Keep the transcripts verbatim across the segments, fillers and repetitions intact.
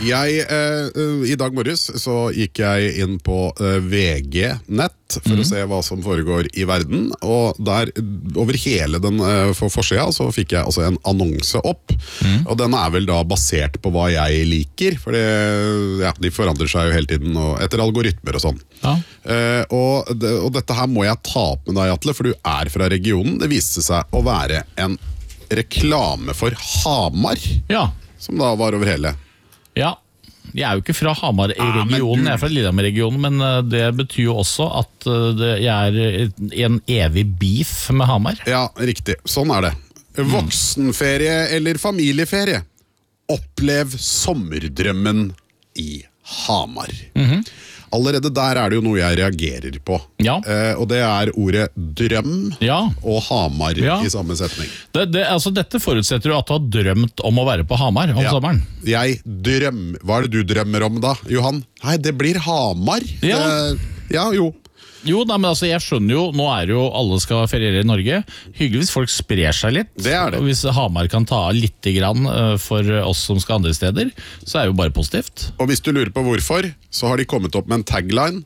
Jeg, eh, I dag morges så gikk jeg inn på eh, V G-nett for mm. å se hva som foregår i verden, og der over hele den eh, for forsiden så fikk jeg altså en annonse opp, mm. og den er vel da basert på hva jeg liker, for det, ja, de forandrer seg jo hele tiden og etter algoritmer og sånn. Ja. Eh, og, det, og dette her må jeg ta opp med deg, Atle, for du er fra regionen. Det viste seg å være en reklame for Hamar, ja. Som da var over hele. Ja, jeg er jo ikke fra Hamar-regionen, ja, du... jeg er fra Lillehammer-regionen, men det betyr jo også at jeg er i en evig beef med Hamar. Ja, riktig. Sånn er det. Voksenferie eller familieferie. Opplev sommerdrømmen i Hamar. Mhm. Allerede der er det jo noe jeg reagerer på. Ja. Eh, og det er ordet drøm ja. Og Hamar ja. I samme setning. Det, det, altså, dette forutsetter jo at du har drømt om å være på Hamar om ja. Sommeren. Jeg drømmer. Hva er det du drømmer om da, Johan? Nei, det blir Hamar. Ja, eh, ja jo. Jo, da, men altså, jeg skjønner jo, nå er jo alle skal feriere i Norge. Hyggelig hvis folk sprer seg litt. Det er det. Og hvis Hamar kan ta litt grann for oss som skal andre steder, så er det jo bare positivt. Og hvis du lurer på hvorfor, så har de kommet opp med en tagline.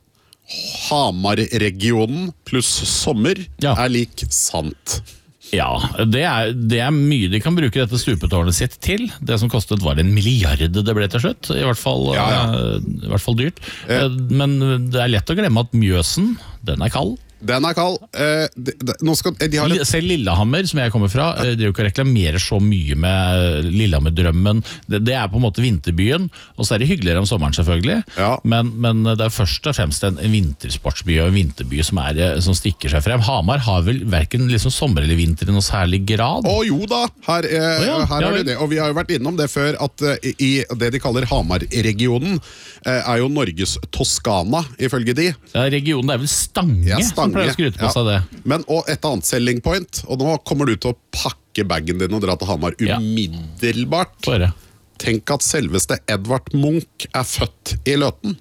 Hamar-regionen pluss sommer ja. Er lik sant. Ja, det er, det er mye de kan bruke dette stupetårnet sitt til. Det som kostet var en milliard det ble til slutt. I hvert fall, ja, ja. I hvert fall dyrt. Eh. Men det er lett å glemme at Mjøsen, den er kald. Den er kald. Eh, de, de, nå skal, de har et... Selv Lillehammer, som jeg kommer fra, de driver ikke å reklamere så mye med Lillehammer-drømmen. Det, det er på en måte vinterbyen, og så er det hyggeligere om sommeren selvfølgelig. Ja. Men, men det er først og fremst en vintersportsby og en vinterby som, er, som stikker seg frem. Hamar har vel hverken liksom sommer eller vinter i noe særlig grad. Å jo da, her, eh, oh, ja. her ja, er det det. Og vi har jo vært innom det før, at uh, i det de kaller Hamar-regionen, uh, er jo Norges Toskana, ifølge de. Ja, regionen er vel Stange. Ja, Stange. Ja. Men og et annet selling point, og nå kommer du til å pakke bagen din og dra til Hamar umiddelbart. Ja. Tenk at selveste Edvard Munch er født i Løten.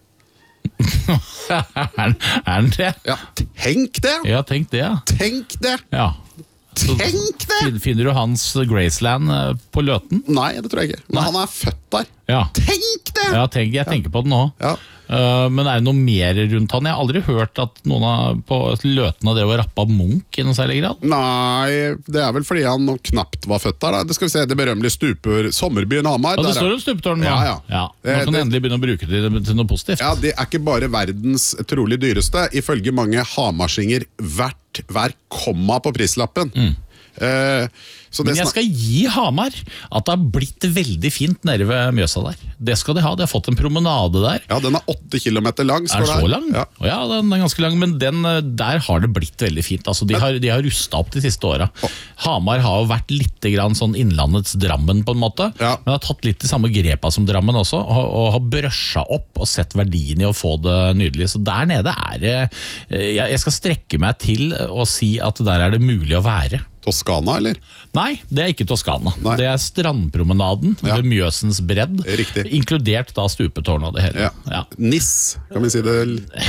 Er han det? Ja, tenk det! Ja, tenk det. Tenk det! Ja. Tenk det! Finner du hans Graceland på Løten? Nei, det tror jeg ikke. Men Nei. Han er født der. Ja. Tenk det! Ja, tenk, jeg tenker på det nå. Ja. Uh, men er det noe mer rundt han? Jeg har aldri hørt at noen av, på Løten av det var rappa Munch i noen særlig grad. Nei, det er vel fordi han knapt var født der da. Det skal vi se, det berømmelige stuper Sommerbyen Hamar. Ja, det står jo stupetårn nå. Ja, ja. Ja, nå kan du endelig begynne å bruke det til noe positivt. Ja, det er ikke bare verdens trolig dyreste. Ifølge mange hamarsinger hvert hver komma på prislappen. Mm. Uh, Men jeg skal gi Hamar at det har blitt veldig fint nede ved Mjøsa der. Det skal de ha, de har fått en promenade der. Ja, den er åtte kilometer lang. Er den så lang? Ja. Oh, ja, den er ganske lang, men den, der har det blitt veldig fint. Altså, de, har, de har rustet opp de siste årene. Oh. Hamar har jo vært litt grann sånn innlandets Drammen på en måte, ja. Men har tatt litt de samme grepa som Drammen også, og, og har brøsja opp og sett verdien i å få det nydelig. Så der nede er det, jeg skal strekke meg til å si at der er det mulig å være. Toskana, eller? Nei, det er ikke Toskana. Nei. Det er strandpromenaden ja. Ved Mjøsens bredd. Riktig. Inkludert da stupetårnet og det hele. Ja. Ja. Niss, kan vi si det?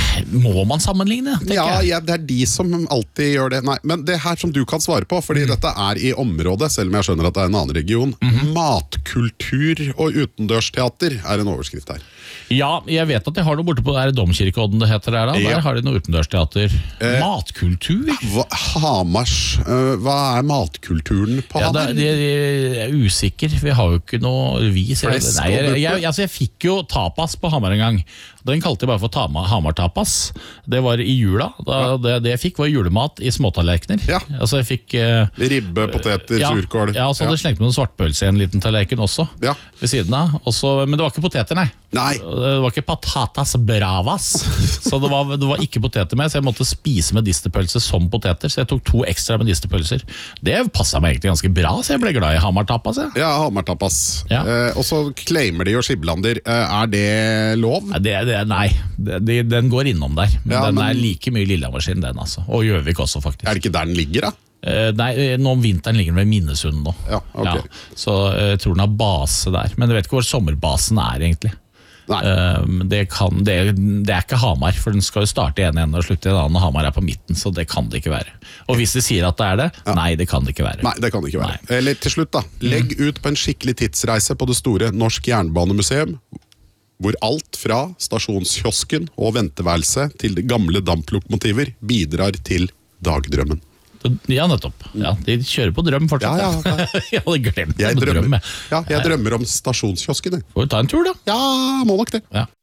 Må man sammenligne, tenker ja, jeg. Ja, det er de som alltid gjør det. Nei, men det her som du kan svare på, fordi mm. dette er i området, selv om jeg skjønner at det er en annen region. Mm-hmm. Matkultur og utendørsteater er en overskrift her. Ja, jeg vet at de har noe borte på der Domkirkeodden det heter der da. Der ja. Har de noe utendørsteater. Eh, Matkultur? Hva, Hamars, uh, hva er matkulturen på ja, Hamar? Det, det, jeg er usikker, vi har jo ikke noe vis. Jeg, nei, jeg, jeg, altså jeg fikk jo tapas på Hamar en gang. Den kalte jeg bare for tama, Hamar-tapas. Det var i jula. Da, ja. det, det jeg fikk var julemat i småtallerkener. Ja. Altså jeg fikk... Uh, Ribbe, poteter, ja, surkål. Ja, og så hadde jeg ja. Slengt med noen svartpølse i en liten tallerken også. Ja. Ved siden av. Også, men det var ikke poteter, nei. Nei. Det var ikke patatas bravas. Så det var, det var ikke poteter med, så jeg måtte spise medisterpølse som poteter. Så jeg tok to ekstra medisterpølser. Det passet meg egentlig ganske bra, så jeg ble glad i Hamar-tapas. Ja, ja Hamar-tapas. Ja. Eh, og så claimer de jo Skiblander. Eh, er det lov? Det, det, nei, det, det, den går innom der. Men ja, den men... er like mye Lillehammer sin, den altså. Og Gjøvik også, faktisk. Er det ikke der den ligger, da? Uh, nei, nå om vinteren ligger den ved Minnesund nå. Ja, okay. Ja, så uh, jeg tror den har base der. Men jeg vet ikke hvor sommerbasen er egentlig. Uh, det, kan, det, det er ikke Hamar, for den skal jo starte i en ende og slutte i en annen, og Hamar er på midten, så det kan det ikke være. Og hvis de sier at det er det, ja. Nei, det kan det ikke være. Nei, det kan det ikke være. Nei. Eller til slutt da, legg ut på en skikkelig tidsreise på det store Norsk Jernbanemuseum. hvor alt fra stasjonskiosken og venteværelse til de gamle damplokomotiver bidrar til dagdrømmen. Ja, nettopp. Ja, de kjører på drøm fortsatt. Ja, ja, ja. Jeg hadde glemt jeg det med drømmer, drøm. ja, jeg drømmer om stasjonskiosken. Får vi ta en tur da? Ja, må nok det. Ja.